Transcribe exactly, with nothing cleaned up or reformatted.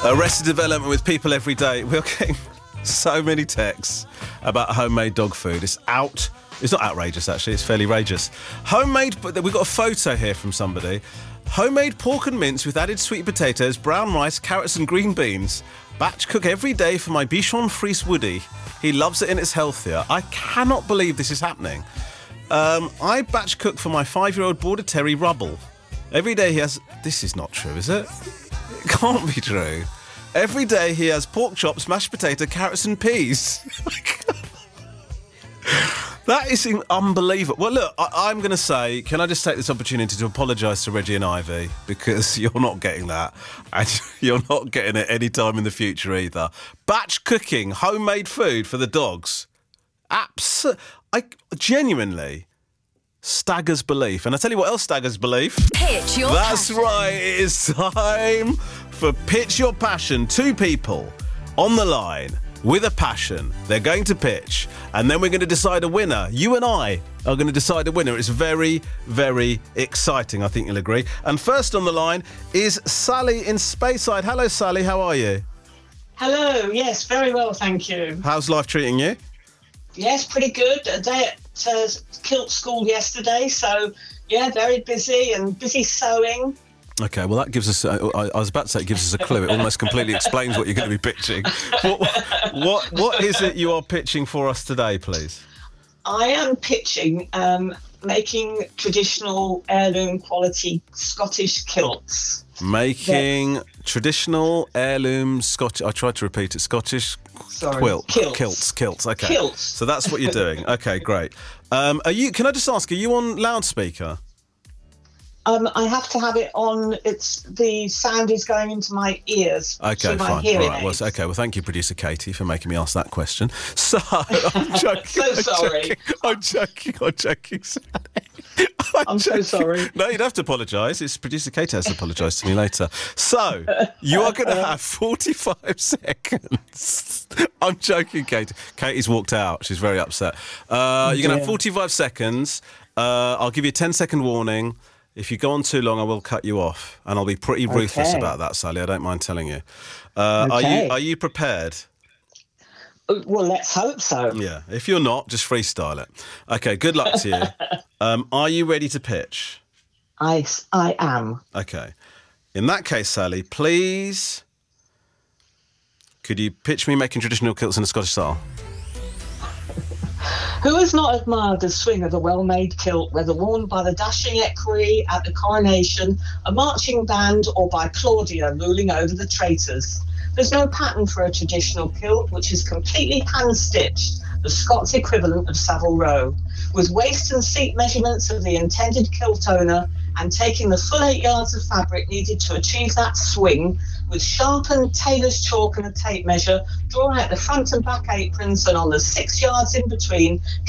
Arrested Development with people every day. We're getting so many texts about homemade dog food. It's out. It's not outrageous, actually. It's fairly outrageous. Homemade, but we've got a photo here from somebody. Homemade pork and mince with added sweet potatoes, brown rice, carrots and green beans. Batch cook every day for my Bichon Frise Woody. He loves it and it's healthier. I cannot believe this is happening. Um, I batch cook for my five-year-old Border Terrier Rubble. Every day he has... This is not true, is it? It can't be true. Every day he has pork chops, mashed potato, carrots and peas. That is unbelievable. Well, look, I- I'm going to say, can I just take this opportunity to apologise to Reggie and Ivy, because you're not getting that, and you're not getting it any time in the future either. Batch cooking, homemade food for the dogs. Abs- I genuinely staggers belief. And I tell you what else staggers belief. Pitch your That's passion. right. It is time for Pitch Your Passion. Two people on the line with a passion. They're going to pitch, and then we're going to decide a winner. You and I are going to decide a winner. It's very, very exciting, I think you'll agree. And first on the line is Sally in Speyside. Hello, Sally. How are you? Hello, yes, very well, thank you. How's life treating you? Yes, pretty good. A day at uh, Kilt School yesterday, so yeah, very busy and busy sewing. Okay, well, that gives us... Uh, I, I was about to say it gives us a clue. It almost completely explains what you're going to be pitching. What, what, what is it you are pitching for us today, please? I am pitching um, making traditional heirloom quality Scottish kilts. Making Yes. traditional heirloom Scottish... I tried to repeat it. Scottish Sorry, quilt. kilts. Kilts, kilts, okay. Kilts. So that's what you're doing. Okay, great. Um, are you? Can I just ask, are you on loudspeaker? Um, I have to have it on. It's the sound is going into my ears. Okay, through my fine. hearing All right. Well, aids. okay. Well, thank you, producer Katie, for making me ask that question. So, I'm joking. So I'm sorry. Joking, I'm joking. I'm joking. I'm, I'm so joking. sorry. No, you'd have to apologise. It's producer Katie has to apologise to me later. So, you are going to have forty-five seconds. I'm joking, Katie. Katie's walked out. She's very upset. Uh, you're going to have dear. forty-five seconds. Uh, I'll give you a ten-second warning. If you go on too long, I will cut you off, and I'll be pretty ruthless Okay. about that, Sally. I don't mind telling you. Uh, Are Okay. you are you prepared? Uh, Well, let's hope so. Yeah. If you're not, just freestyle it. Okay. Good luck to you. um, are you ready to pitch? I, I am. Okay. In that case, Sally, please, could you pitch me making traditional kilts in the Scottish style? Who has not admired the swing of a well-made kilt, whether worn by the dashing equerry at the coronation, a marching band, or by Claudia ruling over the traitors? There's no pattern for a traditional kilt, which is completely hand-stitched, the Scots equivalent of Savile Row, with waist and seat measurements of the intended kilt owner, and taking the full eight yards of fabric needed to achieve that swing, with sharpened tailor's chalk and a tape measure, draw out the front and back aprons, and on the six yards in between,